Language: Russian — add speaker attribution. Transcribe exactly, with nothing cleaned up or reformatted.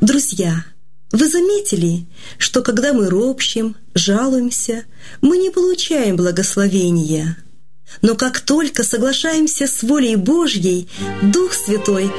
Speaker 1: Друзья, вы заметили, что когда мы ропщем, жалуемся, мы не получаем благословения? Но как только соглашаемся с волей Божьей, Дух Святой